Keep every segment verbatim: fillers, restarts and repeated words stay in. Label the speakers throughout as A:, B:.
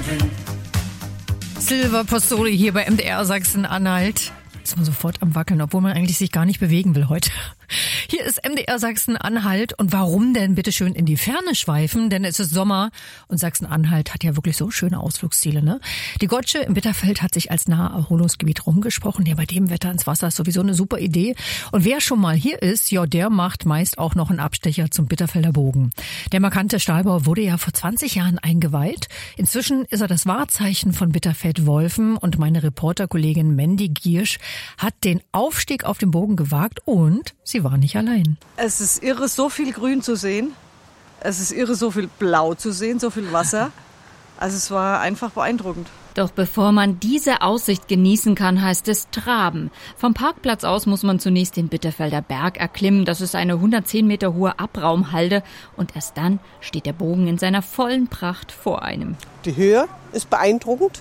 A: Silver Postoli hier bei M D R Sachsen-Anhalt. Ist man sofort am Wackeln, obwohl man eigentlich sich gar nicht bewegen will heute. Hier ist M D R Sachsen-Anhalt. Und warum denn bitte schön in die Ferne schweifen? Denn es ist Sommer und Sachsen-Anhalt hat ja wirklich so schöne Ausflugsziele, ne? Die Gotsche im Bitterfeld hat sich als Naherholungsgebiet rumgesprochen. Ja, bei dem Wetter ins Wasser ist sowieso eine super Idee. Und wer schon mal hier ist, ja, der macht meist auch noch einen Abstecher zum Bitterfelder Bogen. Der markante Stahlbau wurde ja vor zwanzig Jahren eingeweiht. Inzwischen ist er das Wahrzeichen von Bitterfeld-Wolfen. Und meine Reporterkollegin Mandy Giersch hat den Aufstieg auf dem Bogen gewagt und sie war nicht allein.
B: Es ist irre, so viel Grün zu sehen. Es ist irre, so viel Blau zu sehen, so viel Wasser. Also es war einfach beeindruckend.
C: Doch bevor man diese Aussicht genießen kann, heißt es traben. Vom Parkplatz aus muss man zunächst den Bitterfelder Berg erklimmen. Das ist eine hundertzehn Meter hohe Abraumhalde. Und erst dann steht der Bogen in seiner vollen Pracht vor einem.
D: Die Höhe ist beeindruckend.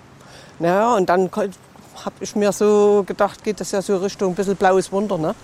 D: Ja, und dann habe ich mir so gedacht, geht das ja so Richtung ein bisschen blaues Wunder, ne?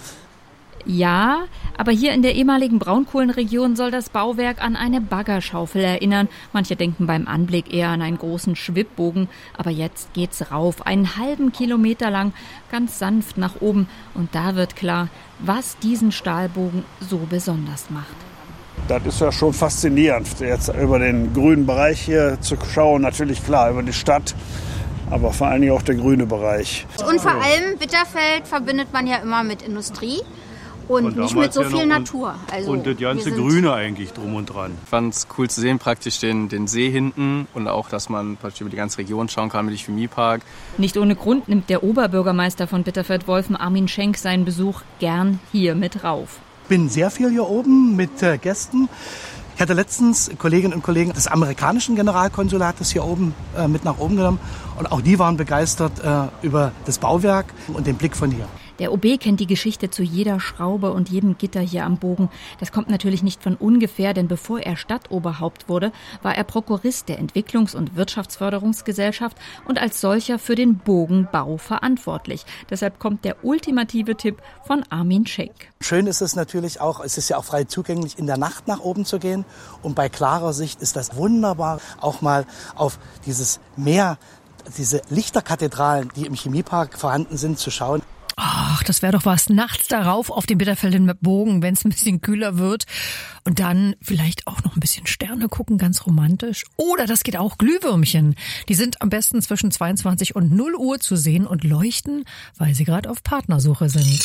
C: Ja, aber hier in der ehemaligen Braunkohlenregion soll das Bauwerk an eine Baggerschaufel erinnern. Manche denken beim Anblick eher an einen großen Schwibbogen. Aber jetzt geht's rauf, einen halben Kilometer lang, ganz sanft nach oben. Und da wird klar, was diesen Stahlbogen so besonders macht.
E: Das ist ja schon faszinierend, jetzt über den grünen Bereich hier zu schauen. Natürlich klar, über die Stadt. Aber vor allen Dingen auch der grüne Bereich.
F: Und vor allem Bitterfeld verbindet man ja immer mit Industrie und, und nicht mit so viel Natur.
G: Also und das ganze Grüne eigentlich drum und dran.
H: Ich fand es cool zu sehen, praktisch den, den See hinten und auch, dass man praktisch über die ganze Region schauen kann mit dem Chemiepark.
C: Nicht ohne Grund nimmt der Oberbürgermeister von Bitterfeld-Wolfen, Armin Schenk, seinen Besuch gern hier mit rauf.
I: Ich bin sehr viel hier oben mit äh, Gästen. Ich hatte letztens Kolleginnen und Kollegen des amerikanischen Generalkonsulates hier oben äh, mit nach oben genommen. Und auch die waren begeistert äh, über das Bauwerk und den Blick von hier.
C: Der O B kennt die Geschichte zu jeder Schraube und jedem Gitter hier am Bogen. Das kommt natürlich nicht von ungefähr, denn bevor er Stadtoberhaupt wurde, war er Prokurist der Entwicklungs- und Wirtschaftsförderungsgesellschaft und als solcher für den Bogenbau verantwortlich. Deshalb kommt der ultimative Tipp von Armin Schenk.
I: Schön ist es natürlich auch, es ist ja auch frei zugänglich, in der Nacht nach oben zu gehen. Und bei klarer Sicht ist das wunderbar, auch mal auf dieses Meer, diese Lichterkathedralen, die im Chemiepark vorhanden sind, zu schauen.
A: Ach, das wäre doch was. Nachts darauf auf dem Bitterfelder Bogen, wenn es ein bisschen kühler wird. Und dann vielleicht auch noch ein bisschen Sterne gucken, ganz romantisch. Oder das geht auch, Glühwürmchen. Die sind am besten zwischen zweiundzwanzig und null Uhr zu sehen und leuchten, weil sie gerade auf Partnersuche sind.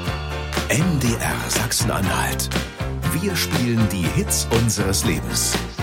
J: M D R Sachsen-Anhalt. Wir spielen die Hits unseres Lebens.